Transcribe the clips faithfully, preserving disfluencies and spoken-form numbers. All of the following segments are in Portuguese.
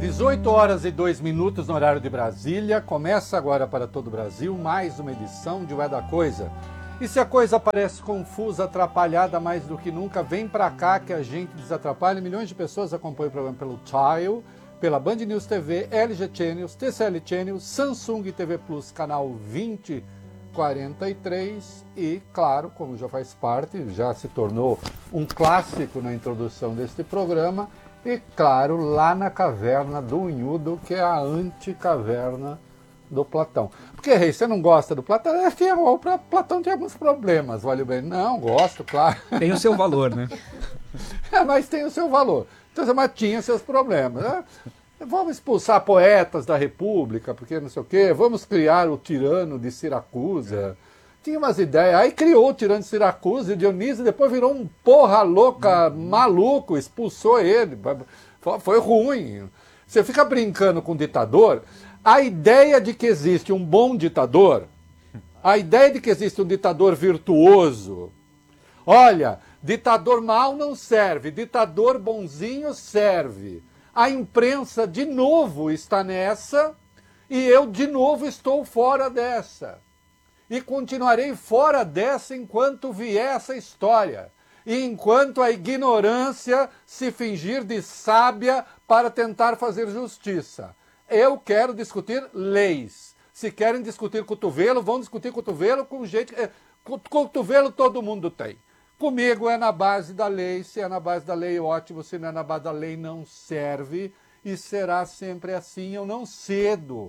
dezoito horas e dois minutos no horário de Brasília. Começa agora para todo o Brasil mais uma edição de Ué da Coisa. E se a coisa parece confusa, atrapalhada mais do que nunca, vem pra cá que a gente desatrapalha. Milhões de pessoas acompanham o programa pelo Tile, pela Band News T V, L G Channels, T C L Channels, Samsung T V Plus, canal vinte quarenta e três e, claro, como já faz parte, já se tornou um clássico na introdução deste programa, e, claro, lá na caverna do Unhudo, que é a anticaverna do Platão. Porque, Rei, você não gosta do Platão? É, o Platão tem alguns problemas, vale bem. Não, gosto, claro. Tem o seu valor, né? É, mas tem o seu valor. Então, mas tinha seus problemas. É, vamos expulsar poetas da República, porque não sei o quê. Vamos criar o tirano de Siracusa. Tinha umas ideias. Aí criou o tirano de Siracusa e Dionísio depois virou um porra louca, maluco, expulsou ele. Foi ruim. Você fica brincando com o ditador. A ideia de que existe um bom ditador, a ideia de que existe um ditador virtuoso, olha, ditador mau não serve, ditador bonzinho serve. A imprensa de novo está nessa e eu de novo estou fora dessa. E continuarei fora dessa enquanto vier essa história. E enquanto a ignorância se fingir de sábia para tentar fazer justiça. Eu quero discutir leis. Se querem discutir cotovelo, vão discutir cotovelo com jeito... Cotovelo todo mundo tem. Comigo é na base da lei. Se é na base da lei, ótimo. Se não é na base da lei, não serve. E será sempre assim. Eu não cedo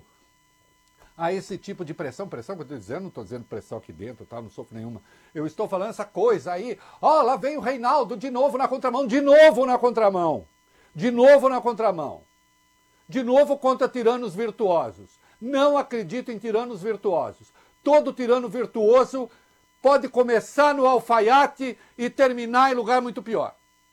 a esse tipo de pressão. Pressão que eu estou dizendo, não estou dizendo pressão aqui dentro, tá? Não sofro nenhuma. Eu estou falando essa coisa aí. Ó, oh, lá vem o Reinaldo de novo na contramão. De novo na contramão. De novo na contramão. De novo contra tiranos virtuosos. Não acredito em tiranos virtuosos. Todo tirano virtuoso pode começar no alfaiate e terminar em lugar muito pior.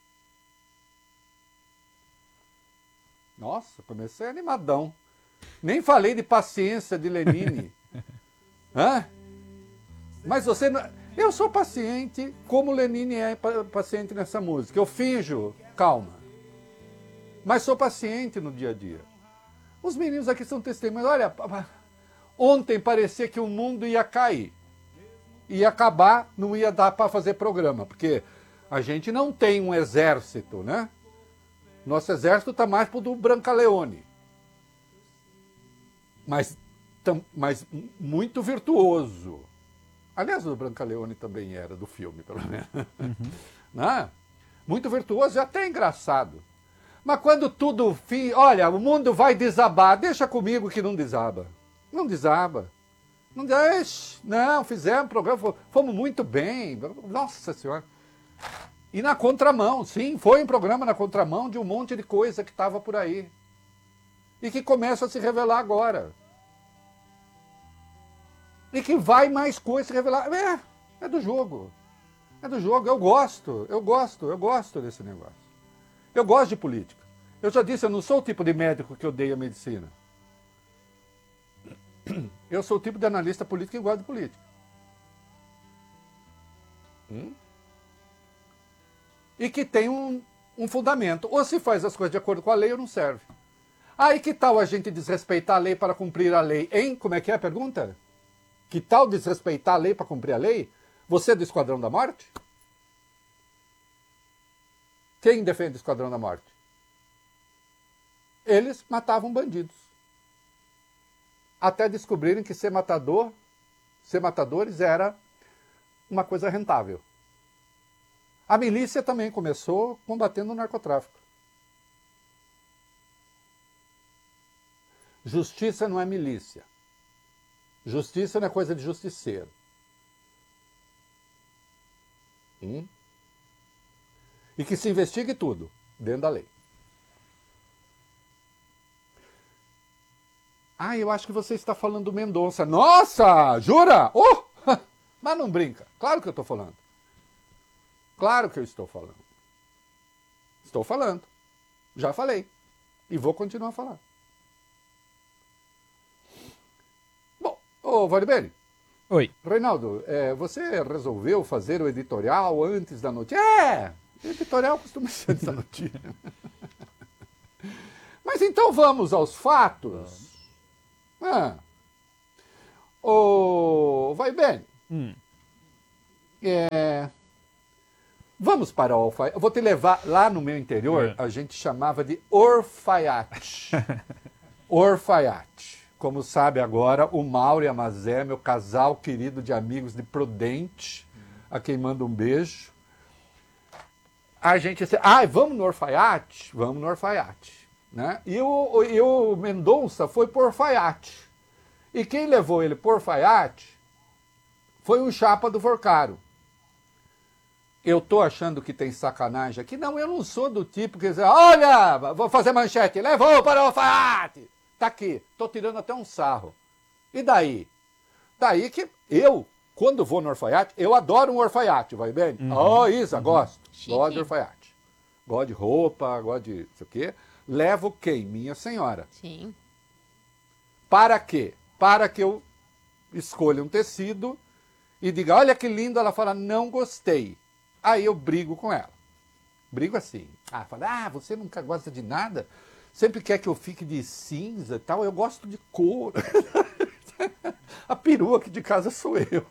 Nossa, comecei animadão. Nem falei de paciência de Lenine. Hã? Mas você não... Eu sou paciente como Lenine é paciente nessa música. Eu finjo calma. Mas sou paciente no dia a dia. Os meninos aqui são testemunhas. Olha, ontem parecia que o mundo ia cair. Ia acabar, não ia dar para fazer programa. Porque a gente não tem um exército, né? Nosso exército está mais pro do Brancaleone. Mas, tam, mas muito virtuoso. Aliás, o Brancaleone também era do filme, pelo menos. Uhum. Né? Muito virtuoso e até engraçado. Mas quando tudo... Fi... Olha, o mundo vai desabar. Deixa comigo que não desaba. Não desaba. Não, Ixi, não fizemos programa, fomos muito bem. Nossa Senhora. E na contramão, sim, foi um programa na contramão de um monte de coisa que estava por aí. E que começa a se revelar agora. E que vai mais coisa se revelar. É, é do jogo. É do jogo. Eu gosto, eu gosto, eu gosto desse negócio. Eu gosto de política. Eu já disse, eu não sou o tipo de médico que odeia medicina. Eu sou o tipo de analista político que gosta de política. Hum? E que tem um, um fundamento. Ou se faz as coisas de acordo com a lei ou não serve. Aí que tal a gente desrespeitar a lei para cumprir a lei? Hein? Como é que é a pergunta? Que tal desrespeitar a lei para cumprir a lei? Você é do Esquadrão da Morte? Quem defende o Esquadrão da Morte? Eles matavam bandidos. Até descobrirem que ser matador, ser matadores era uma coisa rentável. A milícia também começou combatendo o narcotráfico. Justiça não é milícia. Justiça não é coisa de justiceiro. Hum? E que se investigue tudo dentro da lei. Ah, eu acho que você está falando do Mendonça. Nossa, jura? Oh! Mas não brinca. Claro que eu estou falando. Claro que eu estou falando. Estou falando. Já falei. E vou continuar a falar. Bom, ô Valdebene. Oi. Reinaldo, é, você resolveu fazer o editorial antes da notícia? É! O editorial costuma ser antes da notícia. Mas então vamos aos fatos. Ah. Oh, vai bem. Hum. É... Vamos para o alfaiate. Eu vou te levar lá no meu interior, É. a gente chamava de orfaiate. Orfaiate. Como sabe agora, o Mauro e a Mazé, meu casal querido de amigos de Prudente, a quem manda um beijo. A gente disse, ah, vamos no orfaiate? Vamos no orfaiate. Né? E, o, e o Mendonça foi por orfaiate. E quem levou ele por orfaiate foi um chapa do Vorcaro. Eu tô achando que tem sacanagem aqui. Não, eu não sou do tipo que diz, olha, vou fazer manchete, levou para o orfaiate. Tá aqui, tô tirando até um sarro. E daí? Daí que eu, quando vou no orfaiate, eu adoro um orfaiate, vai bem? Uhum. Oh, Isa, uhum. Gosto. Chique. Gosto de orfaiate. Gosto de roupa, gosto de sei o quê. Levo quem? Minha senhora. Sim. Para quê? Para que eu escolha um tecido e diga, olha que lindo, ela fala, não gostei. Aí eu brigo com ela. Brigo assim. Ah, fala, ah, você nunca gosta de nada? Sempre quer que eu fique de cinza e tal, eu gosto de cor. A perua aqui de casa sou eu.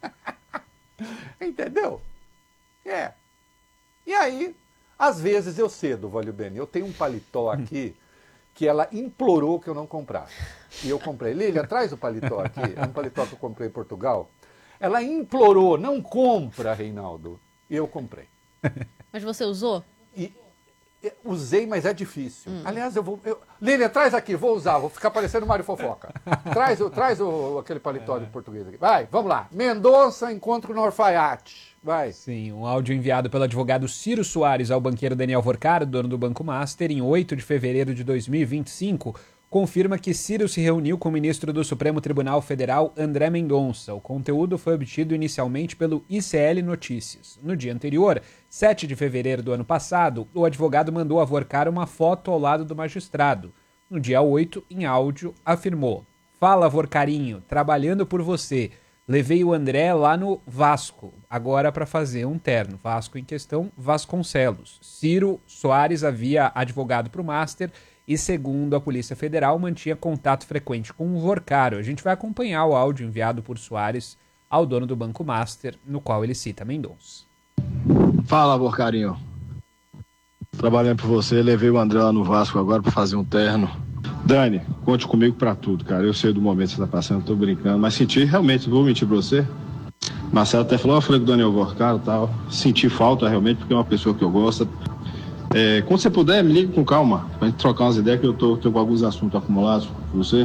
Entendeu? É. E aí, às vezes eu cedo, Valeu Bene. Eu tenho um paletó aqui que ela implorou que eu não comprasse. E eu comprei. Lília, traz o paletó aqui. É um paletó que eu comprei em Portugal. Ela implorou, não compra, Reinaldo. E eu comprei. Mas você usou? E eu usei, mas é difícil. Hum. Aliás, eu vou... Eu... Lília, traz aqui, vou usar, vou ficar parecendo Mário Fofoca. Traz, o, traz o, aquele paletó é. de português aqui. Vai, vamos lá. Mendonça, encontro no orfaiate. Vai. Sim, um áudio enviado pelo advogado Ciro Soares ao banqueiro Daniel Vorcaro, dono do Banco Master, em oito de fevereiro de dois mil e vinte e cinco, confirma que Ciro se reuniu com o ministro do Supremo Tribunal Federal, André Mendonça. O conteúdo foi obtido inicialmente pelo I C L Notícias. No dia anterior, sete de fevereiro do ano passado, o advogado mandou a Vorcaro uma foto ao lado do magistrado. No dia oito, em áudio, afirmou: "Fala, Vorcarinho, trabalhando por você. Levei o André lá no Vasco, agora para fazer um terno." Vasco em questão, Vasconcelos. Ciro Soares havia advogado para o Master e, segundo a Polícia Federal, mantinha contato frequente com o Vorcaro. A gente vai acompanhar o áudio enviado por Soares ao dono do Banco Master, no qual ele cita Mendonça. Fala, Vorcarinho. Trabalhando por você, levei o André lá no Vasco agora para fazer um terno. Dani, conte comigo pra tudo, cara. Eu sei do momento que você tá passando, tô brincando, mas senti realmente, vou mentir pra você. Marcelo até falou, eu falei com o Daniel Vorcaro e tal. Senti falta realmente, porque é uma pessoa que eu gosto. É, quando você puder, me liga com calma, pra gente trocar umas ideias, que eu tô, tô com alguns assuntos acumulados com você.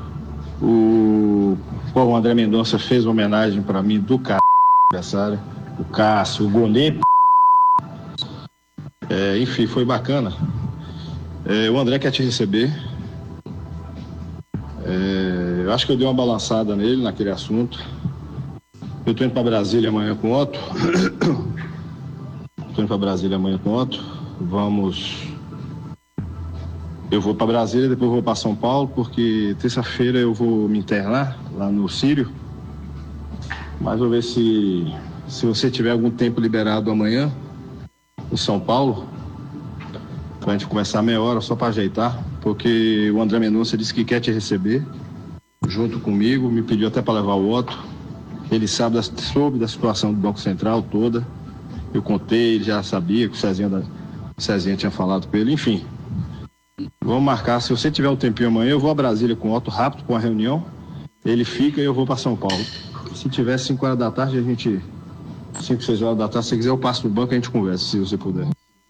O, pô, o André Mendonça fez uma homenagem pra mim do cara, aniversário. O Cássio, o Gonê. É, enfim, foi bacana. É, o André quer te receber. É, eu acho que eu dei uma balançada nele, naquele assunto. Eu tô indo pra Brasília amanhã com o Otto. Tô indo pra Brasília amanhã com o Otto. Vamos... Eu vou pra Brasília, depois eu vou pra São Paulo, porque terça-feira eu vou me internar lá no Sírio. Mas vou ver se, se você tiver algum tempo liberado amanhã, em São Paulo, pra gente conversar meia hora, só pra ajeitar, porque o André Mendonça disse que quer te receber, junto comigo, me pediu até para levar o Otto. Ele sabe, da, soube da situação do Banco Central toda, eu contei, ele já sabia que o Cezinha, da, o Cezinha tinha falado com ele, enfim. Vamos marcar, se você tiver um tempinho amanhã, eu vou a Brasília com o Otto rápido, com a reunião, ele fica e eu vou para São Paulo. Se tiver cinco horas da tarde, a gente, cinco, seis horas da tarde, se você quiser eu passo no banco e a gente conversa, se você puder.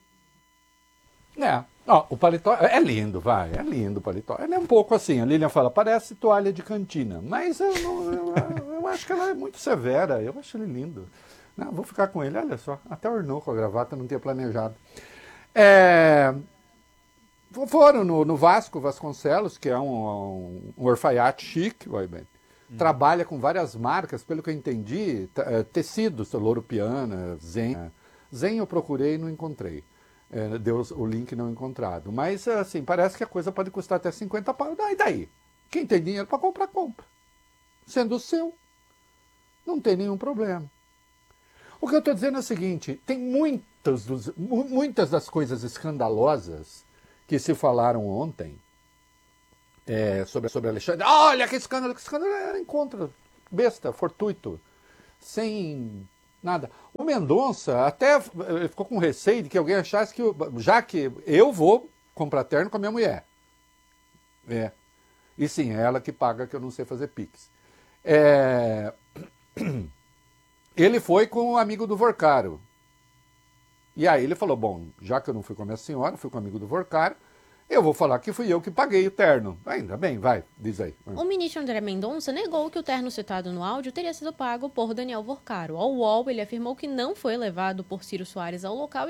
É, ó, o paletó é lindo, vai, é lindo o paletó. Ele é um pouco assim, a Lilian fala, parece toalha de cantina, mas eu, não, eu, eu acho que ela é muito severa, eu acho ele lindo. Não, vou ficar com ele, olha só, até ornou com a gravata, não tinha planejado. É, foram no, no Vasco, Vasconcelos, que é um, um, um orfaiate chique, vai bem. Hum. Trabalha com várias marcas, pelo que eu entendi, tecidos, Louro Piana, Zen. Zen eu procurei e não encontrei. É, deu o link não encontrado. Mas, assim, parece que a coisa pode custar até cinquenta pau. E daí? Quem tem dinheiro para comprar, compra. Sendo o seu, não tem nenhum problema. O que eu estou dizendo é o seguinte, tem muitas, dos, muitas das coisas escandalosas que se falaram ontem é, sobre, sobre Alexandre. Olha que escândalo, que escândalo, era encontro besta, fortuito, sem nada. O Mendonça até ficou com receio de que alguém achasse que, já que eu vou comprar terno com a minha mulher. É. E sim, é ela que paga, que eu não sei fazer pix. É... Ele foi com um amigo do Vorcaro. E aí ele falou, bom, já que eu não fui com a minha senhora, fui com um amigo do Vorcaro, eu vou falar que fui eu que paguei o terno. Ainda bem, vai, diz aí. O ministro André Mendonça negou que o terno citado no áudio teria sido pago por Daniel Vorcaro. Ao U O L, ele afirmou que não foi levado por Ciro Soares ao local